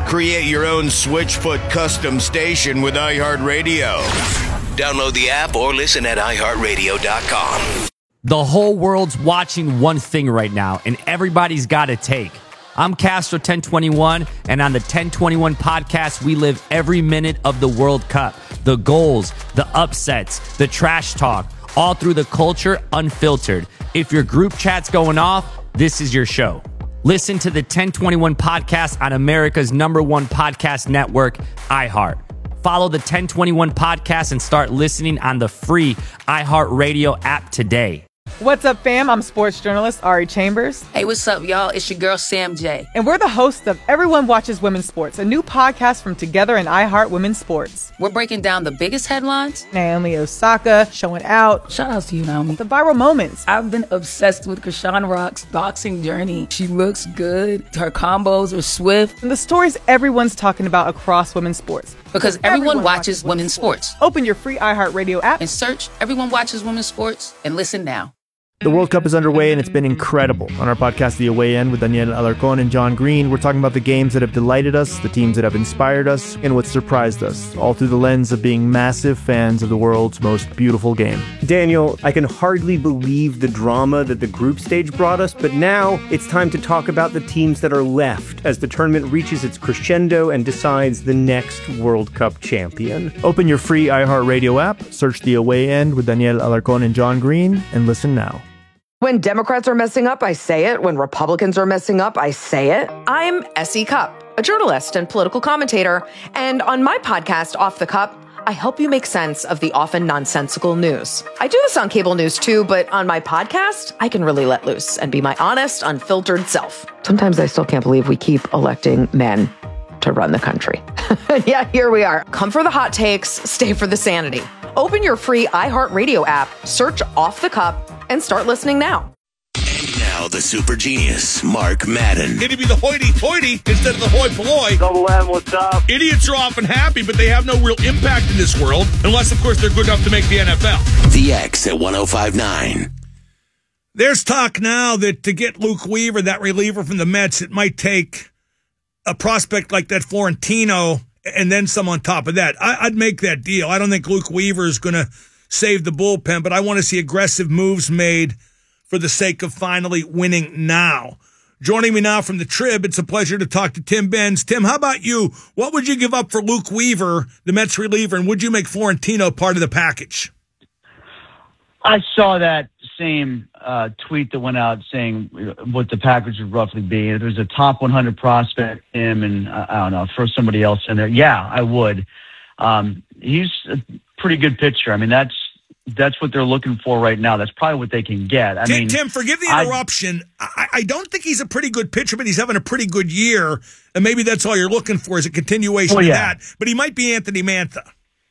Create your own Switchfoot custom station with iHeartRadio. Download the app or listen at iHeartRadio.com. The whole world's watching one thing right now, and everybody's got a take. I'm Castro 1021, and on the 1021 podcast, we live every minute of the World Cup. The goals, the upsets, the trash talk, all through the culture unfiltered. If your group chat's going off, this is your show. Listen to the 1021 podcast on America's #1 podcast network, iHeart. Follow the 1021 podcast and start listening on the free iHeartRadio app today. What's up, fam? I'm sports journalist Ari Chambers. Hey, what's up, y'all? It's your girl, Sam J. And we're the hosts of Everyone Watches Women's Sports, a new podcast from Together and iHeart Women's Sports. We're breaking down the biggest headlines. Naomi Osaka showing out. Shout out to you, Naomi. The viral moments. I've been obsessed with Krishan Rock's boxing journey. She looks good. Her combos are swift. And the stories everyone's talking about across women's sports. Because everyone watches women's sports. Open your free iHeartRadio app and search Everyone Watches Women's Sports and listen now. The World Cup is underway, and it's been incredible. On our podcast, The Away End, with Daniel Alarcon and John Green, we're talking about the games that have delighted us, the teams that have inspired us, and what surprised us, all through the lens of being massive fans of the world's most beautiful game. Daniel, I can hardly believe the drama that the group stage brought us, but now it's time to talk about the teams that are left as the tournament reaches its crescendo and decides the next World Cup champion. Open your free iHeartRadio app, search The Away End with Daniel Alarcon and John Green, and listen now. When Democrats are messing up, I say it. When Republicans are messing up, I say it. I'm S.E. Cupp, a journalist and political commentator. And on my podcast, Off the Cup, I help you make sense of the often nonsensical news. I do this on cable news too, but on my podcast, I can really let loose and be my honest, unfiltered self. Sometimes I still can't believe we keep electing men to run the country. Yeah, here we are. Come for the hot takes, stay for the sanity. Open your free iHeartRadio app, search Off the Cup, and start listening now. And now the super genius, Mark Madden. It'd be the hoity-toity instead of the hoi polloi. Double M, what's up? Idiots are often happy, but they have no real impact in this world, unless, of course, they're good enough to make the NFL. The X at 105.9. There's talk now that to get Luke Weaver, that reliever from the Mets, it might take a prospect like that Florentino and then some on top of that. I'd make that deal. I don't think Luke Weaver is going to save the bullpen, but I want to see aggressive moves made for the sake of finally winning now. Joining me now from the Trib, it's a pleasure to talk to Tim Benz. Tim, how about you? What would you give up for Luke Weaver, the Mets reliever, and would you make Florentino part of the package? I saw that same tweet that went out saying what the package would roughly be. If there's a top 100 prospect, him, and I don't know, throw somebody else in there. Yeah, I would. He's a pretty good pitcher. I mean, that's what they're looking for right now. That's probably what they can get. Tim, forgive the interruption. I don't think he's a pretty good pitcher, but he's having a pretty good year, and maybe that's all you're looking for is a continuation of that. But he might be Anthony Mantha.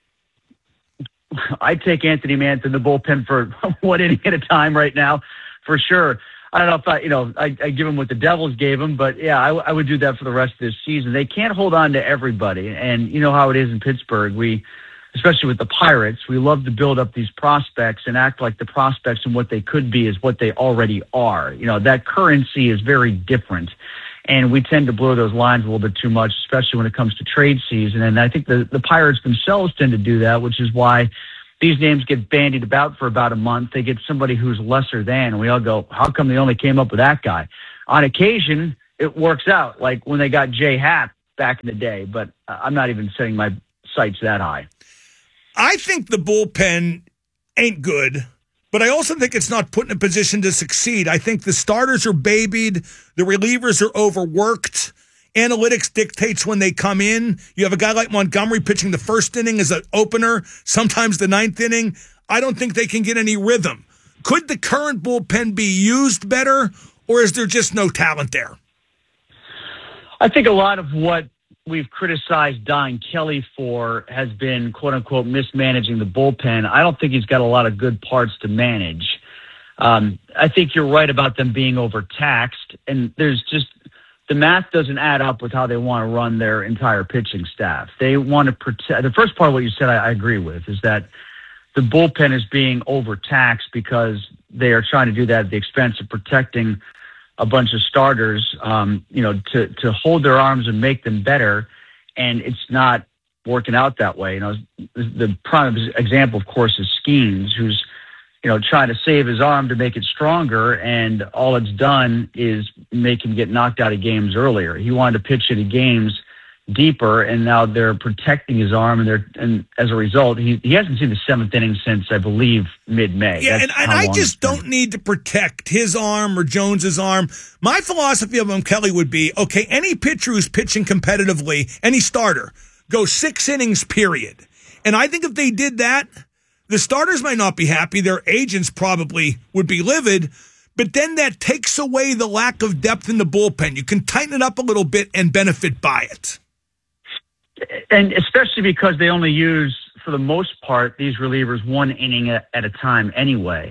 I'd take Anthony Mantha in the bullpen for one inning at a time right now, for sure. I don't know if I give him what the Devils gave him, but yeah, I would do that for the rest of this season. They can't hold on to everybody, and you know how it is in Pittsburgh. Especially with the Pirates, we love to build up these prospects and act like the prospects and what they could be is what they already are. You know, that currency is very different. And we tend to blur those lines a little bit too much, especially when it comes to trade season. And I think the Pirates themselves tend to do that, which is why these names get bandied about for about a month. They get somebody who's lesser than, and we all go, how come they only came up with that guy? On occasion, it works out, like when they got Jay Happ back in the day. But I'm not even setting my sights that high. I think the bullpen ain't good, but I also think it's not put in a position to succeed. I think the starters are babied. The relievers are overworked. Analytics dictates when they come in. You have a guy like Montgomery pitching the first inning as an opener, sometimes the ninth inning. I don't think they can get any rhythm. Could the current bullpen be used better, or is there just no talent there? I think a lot of what we've criticized Don Kelly for has been, quote-unquote, mismanaging the bullpen. I don't think he's got a lot of good parts to manage. I think you're right about them being overtaxed, and there's just the math doesn't add up with how they want to run their entire pitching staff. They want to protect. The first part of what you said I agree with, is that the bullpen is being overtaxed because they are trying to do that at the expense of protecting a bunch of starters, to hold their arms and make them better. And it's not working out that way. The prime example, of course, is Skeens, who's, trying to save his arm to make it stronger. And all it's done is make him get knocked out of games earlier. He wanted to pitch into games deeper, and now they're protecting his arm, and as a result, he hasn't seen the seventh inning since, I believe, mid-May. Yeah, and I just don't need to protect his arm or Jones's arm. My philosophy of Kelly would be, okay, any pitcher who's pitching competitively, any starter, go 6 innings, period. And I think if they did that, the starters might not be happy. Their agents probably would be livid. But then that takes away the lack of depth in the bullpen. You can tighten it up a little bit and benefit by it. And especially because they only use, for the most part, these relievers 1 inning at a time anyway.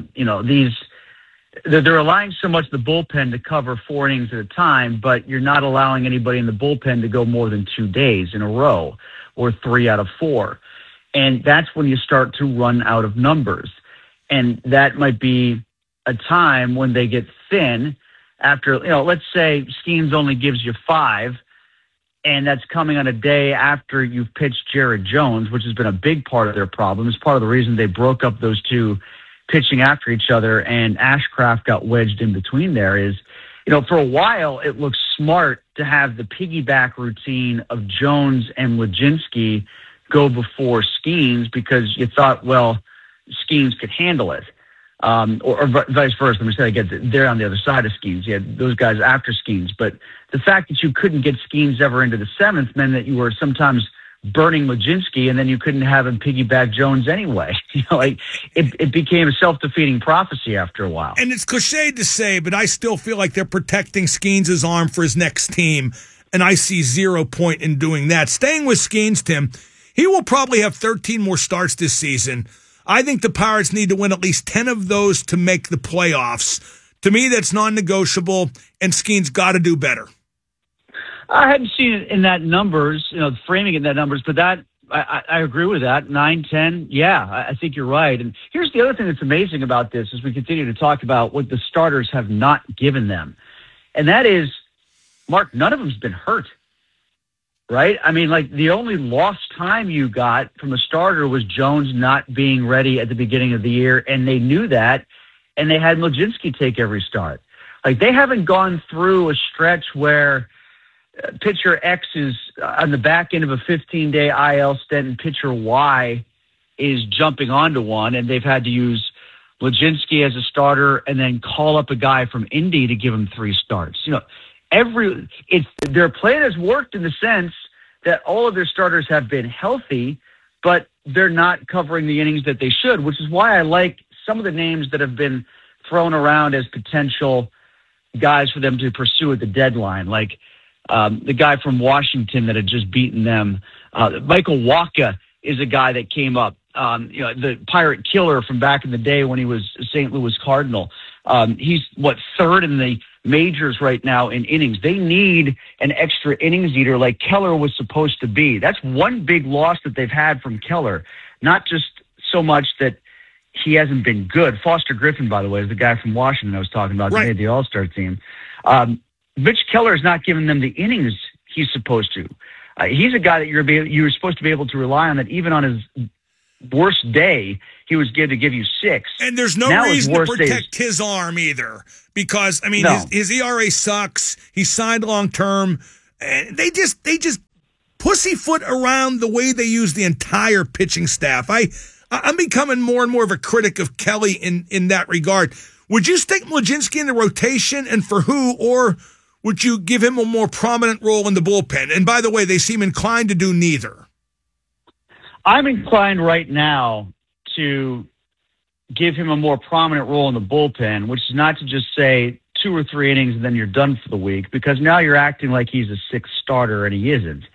They're relying so much on the bullpen to cover 4 innings at a time, but you're not allowing anybody in the bullpen to go more than 2 days in a row or 3 out of 4. And that's when you start to run out of numbers. And that might be a time when they get thin after, let's say Skeens only gives you 5, and that's coming on a day after you've pitched Jared Jones, which has been a big part of their problem. It's part of the reason they broke up those two pitching after each other, and Ashcraft got wedged in between there is, for a while it looked smart to have the piggyback routine of Jones and Legzinski go before Skeens because you thought, well, Skeens could handle it. Or vice versa. Let me say again, they're on the other side of Skeens. You had those guys after Skeens. But the fact that you couldn't get Skeens ever into the 7th meant that you were sometimes burning Legzinski, and then you couldn't have him piggyback Jones anyway. It became a self-defeating prophecy after a while. And it's cliched to say, but I still feel like they're protecting Skeens' arm for his next team, and I see 0 point in doing that. Staying with Skeens, Tim, he will probably have 13 more starts this season. I think the Pirates need to win at least 10 of those to make the playoffs. To me, that's non-negotiable, and Skeens got to do better. I hadn't seen it in that numbers, framing it in that numbers, but that I agree with that. 9, 10, yeah, I think you're right. And here's the other thing that's amazing about this as we continue to talk about what the starters have not given them. And that is, Mark, none of them's been hurt. Right? I mean, the only lost time you got from a starter was Jones not being ready at the beginning of the year, and they knew that, and they had Legzinski take every start. They haven't gone through a stretch where pitcher X is on the back end of a 15-day IL stint, and pitcher Y is jumping onto one, and they've had to use Legzinski as a starter and then call up a guy from Indy to give him 3 starts. Their plan has worked in the sense that all of their starters have been healthy, but they're not covering the innings that they should, which is why I like some of the names that have been thrown around as potential guys for them to pursue at the deadline, like the guy from Washington that had just beaten them. Michael Wacha is a guy that came up, the Pirate Killer from back in the day when he was a St. Louis Cardinal. He's 3rd in the majors right now in innings. They need an extra innings eater like Keller was supposed to be. That's one big loss that they've had from Keller. Not just so much that he hasn't been good. Foster Griffin, by the way, is the guy from Washington I was talking about. Right. He made the All-Star team. Mitch Keller is not giving them the innings he's supposed to. He's a guy that you're supposed to be able to rely on, that even on his worst day, he was good to give you 6. And there's no reason to protect his arm either, because his ERA sucks. He's signed long term, and they just pussyfoot around the way they use the entire pitching staff. I'm becoming more and more of a critic of Kelly in that regard. Would you stick Legzinski in the rotation, and for who, or would you give him a more prominent role in the bullpen? And by the way, they seem inclined to do neither. I'm inclined right now to give him a more prominent role in the bullpen, which is not to just say 2 or 3 innings and then you're done for the week, because now you're acting like he's a 6th starter and he isn't.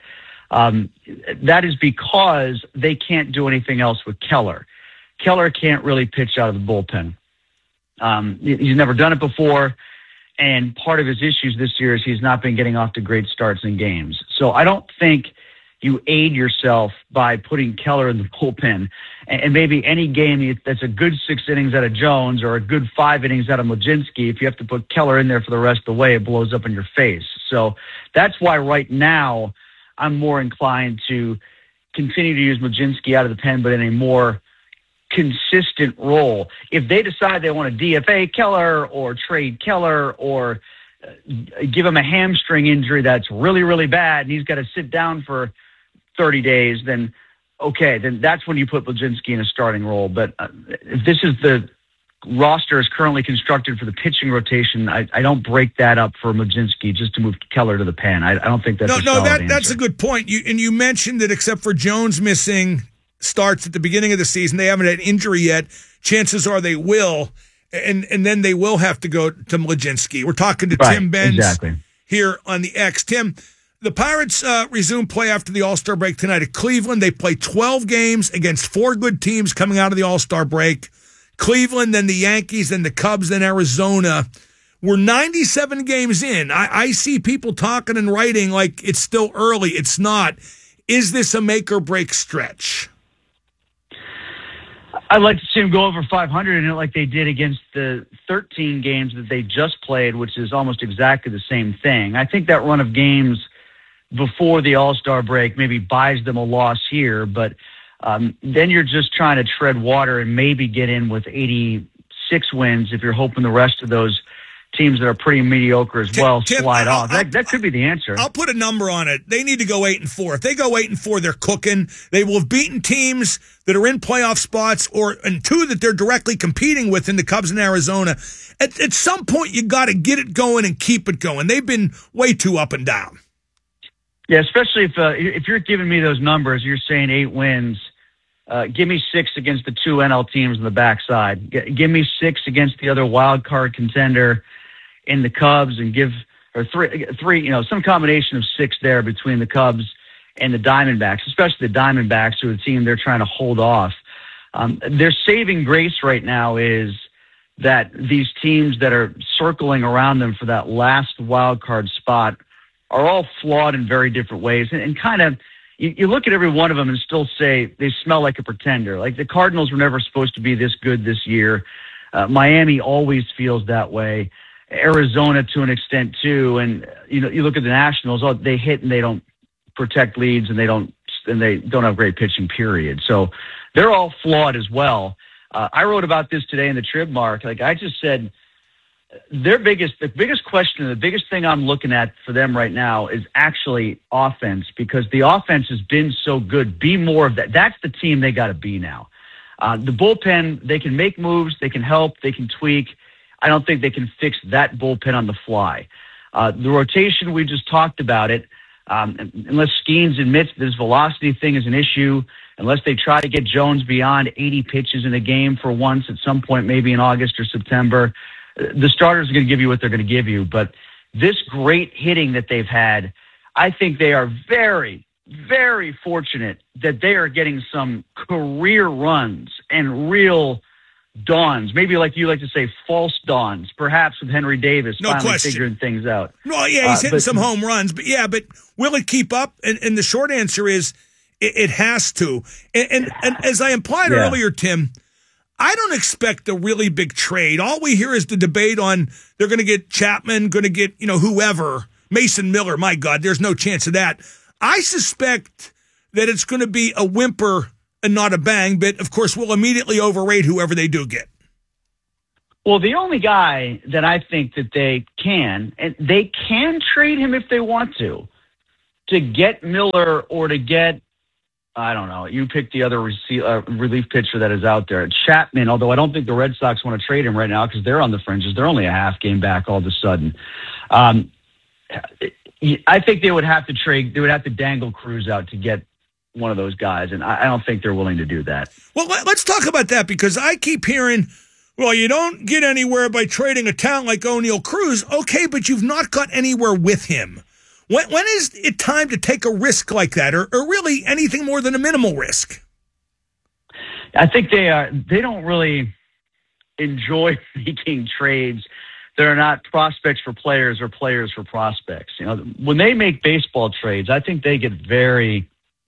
That is because they can't do anything else with Keller. Keller can't really pitch out of the bullpen. He's never done it before, and part of his issues this year is he's not been getting off to great starts in games. So I don't think you aid yourself by putting Keller in the bullpen. And maybe any game that's a good 6 innings out of Jones or a good 5 innings out of Mlodzinski, if you have to put Keller in there for the rest of the way, it blows up in your face. So that's why right now I'm more inclined to continue to use Mlodzinski out of the pen, but in a more consistent role. If they decide they want to DFA Keller or trade Keller or give him a hamstring injury that's really, really bad and he's got to sit down for 30 days, then okay, then that's when you put Mlodzinski in a starting role. But if this is the roster is currently constructed for the pitching rotation, I don't break that up for Mlodzinski just to move Keller to the pen. I don't think that's that's a good point. You mentioned that except for Jones missing starts at the beginning of the season, they haven't had injury yet. Chances are they will, and then they will have to go to Mlodzinski. We're talking to Tim Benz here on the X. Tim, the Pirates resume play after the All-Star break tonight at Cleveland. They play 12 games against 4 good teams coming out of the All-Star break. Cleveland, then the Yankees, then the Cubs, then Arizona. We're 97 games in. I see people talking and writing like it's still early. It's not. Is this a make-or-break stretch? I'd like to see them go over 500 in it like they did against the 13 games that they just played, which is almost exactly the same thing. I think that run of games before the All-Star break maybe buys them a loss here, but then you're just trying to tread water and maybe get in with 86 wins if you're hoping the rest of those teams that are pretty mediocre as well slide off. That could be the answer. I'll put a number on it. They need to go 8-4. If they go 8-4, they're cooking. They will have beaten teams that are in playoff spots and 2 that they're directly competing with in the Cubs and Arizona. At some point, you got to get it going and keep it going. They've been way too up and down. Yeah, especially if you're giving me those numbers, you're saying 8 wins. Give me 6 against the 2 NL teams on the backside. Give me 6 against the other wild card contender in the Cubs, and three, some combination of 6 there between the Cubs and the Diamondbacks, especially the Diamondbacks, who are the team they're trying to hold off. Their saving grace right now is that these teams that are circling around them for that last wild card spot are all flawed in very different ways, and kind of you look at every one of them and still say they smell like a pretender. Like the Cardinals were never supposed to be this good this year. Miami always feels that way. Arizona to an extent too, and you look at the Nationals. They hit and they don't protect leads, and they don't have great pitching. Period. So they're all flawed as well. I wrote about this today in the Trib, Mark. Like I just said, the biggest question, the biggest thing I'm looking at for them right now is actually offense, because the offense has been so good. Be more of that. That's the team they got to be now. The bullpen, they can make moves, they can help, they can tweak. I don't think they can fix that bullpen on the fly. The rotation, we just talked about it. Unless Skeens admits this velocity thing is an issue, unless they try to get Jones beyond 80 pitches in a game for once at some point, maybe in August or September, the starters are going to give you what they're going to give you. But this great hitting that they've had, I think they are very, very fortunate that they are getting some career runs and real dawns, maybe like you like to say, false dawns, perhaps with Henry Davis finally figuring things out. No, yeah, he's hitting some home runs, but will it keep up? And the short answer is it has to. And as I implied earlier, Tim, I don't expect a really big trade. All we hear is the debate on they're going to get Chapman, going to get whoever, Mason Miller. My God, there's no chance of that. I suspect that it's going to be a whimper and not a bang, but of course we'll immediately overrate whoever they do get. Well, the only guy that I think that they can trade him if they want to get Miller or to get, I don't know, you pick the other relief pitcher that is out there. Chapman, although I don't think the Red Sox want to trade him right now because they're on the fringes. They're only a half game back all of a sudden. I think they would have to trade. They would have to dangle Cruz out to get one of those guys, and I don't think they're willing to do that. Well, let's talk about that, because I keep hearing, well, you don't get anywhere by trading a talent like O'Neal Cruz. Okay, but you've not got anywhere with him. When is it time to take a risk like that, or really anything more than a minimal risk? I think they don't really enjoy making trades that are not prospects for players or players for prospects. When they make baseball trades, I think they get very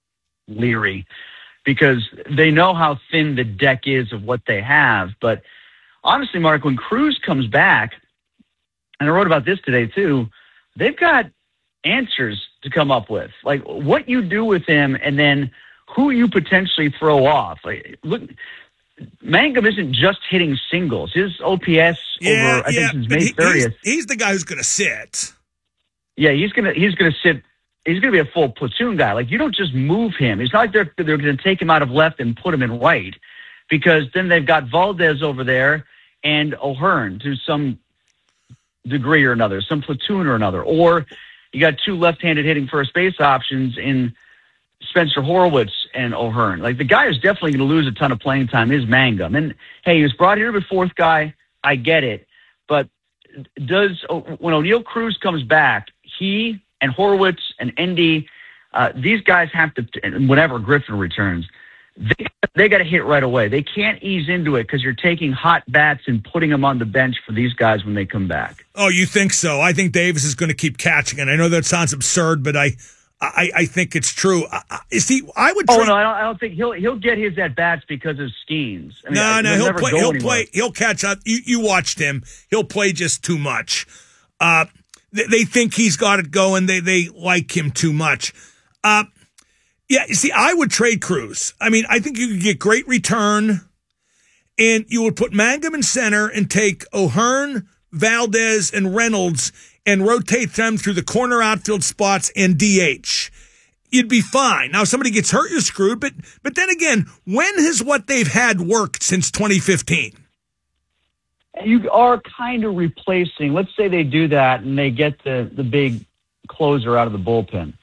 leery because they know how thin the deck is of what they have. But honestly, Mark, when Cruz comes back, and I wrote about this today too, they've got answers to come up with. Like what you do with him and then who you potentially throw off. Like, look, Mangum isn't just hitting singles. His OPS over, I think, since May 30th. He's the guy who's going to sit. Yeah, he's gonna sit. He's gonna be a full platoon guy. Like you don't just move him. It's not like they're going to take him out of left and put him in right, because then they've got Valdez over there and O'Hearn to some degree or another, some platoon or another, or you got two left-handed hitting first base options in Spencer Horwitz and O'Hearn. Like the guy who's definitely going to lose a ton of playing time is Mangum. And hey, he was brought here to be fourth guy. I get it, but when O'Neal Cruz comes back, he and Horwitz and Endy, these guys have to, whenever Griffin returns, they got to hit right away. They can't ease into it because you're taking hot bats and putting them on the bench for these guys when they come back. Oh, you think so? I think Davis is going to keep catching it. I know that sounds absurd, but I think it's true. See, I would. No, I don't think he'll get his at bats because of Skeens. I mean, he'll play. He'll catch up. You watched him. He'll play just too much. They think he's got it going. They like him too much. Yeah, you see, I would trade Cruz. I mean, I think you could get great return, and you would put Mangum in center and take O'Hearn, Valdez, and Reynolds and rotate them through the corner outfield spots and DH. You'd be fine. Now, if somebody gets hurt, you're screwed. But then again, when has what they've had worked since 2015? You are kind of replacing. Let's say they do that and they get the big closer out of the bullpen.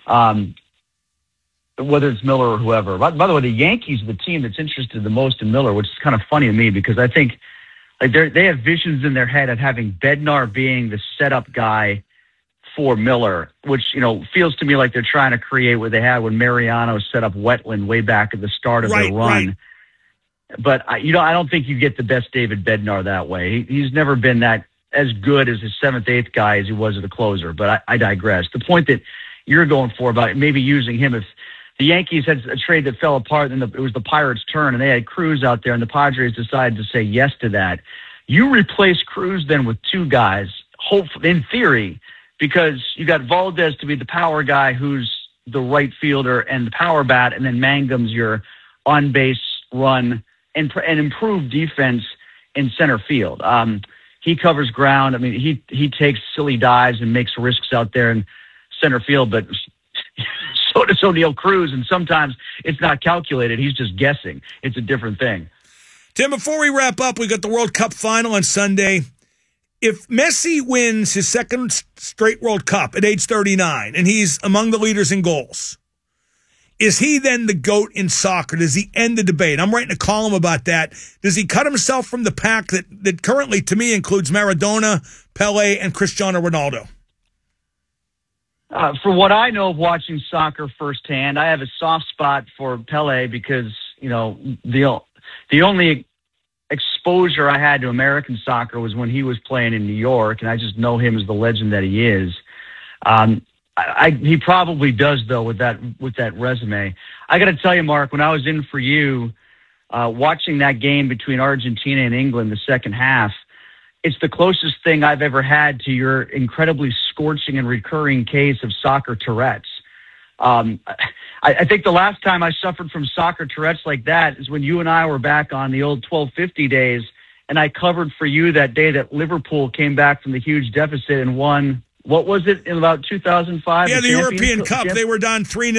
Whether it's Miller or whoever. By the way, the Yankees are the team that's interested the most in Miller, which is kind of funny to me because I think like they have visions in their head of having Bednar being the setup guy for Miller, which, feels to me like they're trying to create what they had when Mariano set up Wetland way back at the start of their run. Right. But, I don't think you get the best David Bednar that way. He's never been that as good as his 7th, 8th guy as he was as a closer, but I digress. The point that you're going for about maybe using him if the Yankees had a trade that fell apart, and it was the Pirates' turn, and they had Cruz out there, and the Padres decided to say yes to that. You replace Cruz then with two guys, hopefully, in theory, because you got Valdez to be the power guy who's the right fielder and the power bat, and then Mangum's your on-base run and improved defense in center field. He covers ground. I mean, he takes silly dives and makes risks out there in center field, but so does O'Neal Cruz, and sometimes it's not calculated. He's just guessing. It's a different thing. Tim, before we wrap up, we got the World Cup final on Sunday. If Messi wins his second straight World Cup at age 39, and he's among the leaders in goals, is he then the GOAT in soccer? Does he end the debate? I'm writing a column about that. Does he cut himself from the pack that currently, to me, includes Maradona, Pelé, and Cristiano Ronaldo? For what I know of watching soccer firsthand, I have a soft spot for Pelé because, the only exposure I had to American soccer was when he was playing in New York, and I just know him as the legend that he is. He probably does, though, with that resume. I got to tell you, Mark, when I was in for you, watching that game between Argentina and England, the second half, it's the closest thing I've ever had to your incredibly scorching and recurring case of soccer Tourette's. I think the last time I suffered from soccer Tourette's like that is when you and I were back on the old 1250 days, and I covered for you that day that Liverpool came back from the huge deficit and won, what was it, in about 2005? Yeah, the European Cup. They were down 3-0.